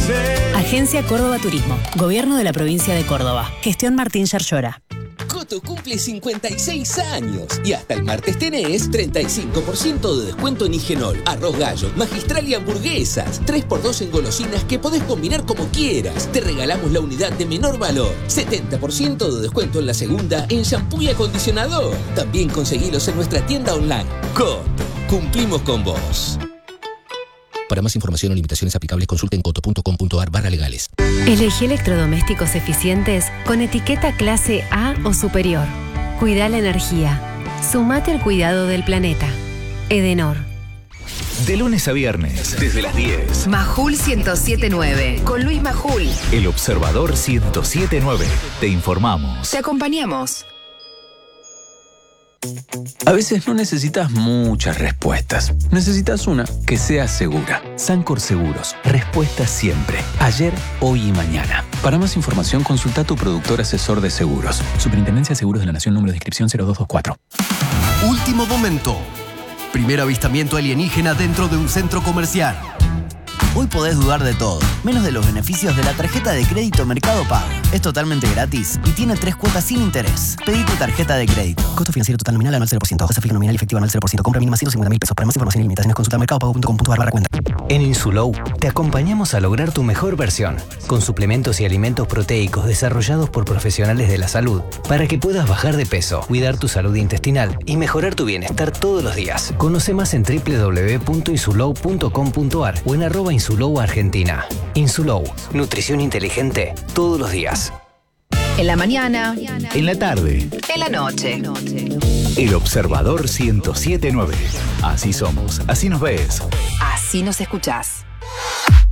Agencia Córdoba Turismo. Gobierno de la provincia de Córdoba. Gestión Martín Yarlora. Coto cumple 56 años y hasta el martes tenés 35% de descuento en Higenol, arroz gallo, magistral y hamburguesas. 3x2 en golosinas que podés combinar como quieras. Te regalamos la unidad de menor valor. 70% de descuento en la segunda en shampoo y acondicionador. También conseguilos en nuestra tienda online. Coto, cumplimos con vos. Para más información o limitaciones aplicables, consulten coto.com.ar/legales. Elegí electrodomésticos eficientes con etiqueta clase A o superior. Cuida la energía. Sumate al cuidado del planeta. Edenor. De lunes a viernes, desde las 10. Majul 107.9. Con Luis Majul. El Observador 107.9. Te informamos. Te acompañamos. A veces no necesitas muchas respuestas. Necesitas una que sea segura. Sancor Seguros. Respuesta siempre. Ayer, hoy y mañana. Para más información, consulta a tu productor asesor de seguros. Superintendencia de Seguros de la Nación, número de inscripción 0224. Último momento. Primer avistamiento alienígena dentro de un centro comercial. Hoy podés dudar de todo, menos de los beneficios de la tarjeta de crédito Mercado Pago. Es totalmente gratis y tiene 3 cuotas sin interés. Pedí tu tarjeta de crédito. Costo financiero total nominal anual 0%. Tasa fija nominal efectiva anual 0%. Compra mínima 150.000 pesos. Para más información y limitaciones consulta mercadopago.com.ar/cuenta. En Insulow te acompañamos a lograr tu mejor versión, con suplementos y alimentos proteicos desarrollados por profesionales de la salud, para que puedas bajar de peso, cuidar tu salud intestinal y mejorar tu bienestar todos los días. Conoce más en www.insulow.com.ar o en @Insulow Argentina. Insulow, nutrición inteligente todos los días. En la mañana. En la tarde. En la noche. El Observador 107.9. Así somos, así nos ves. Así nos escuchás.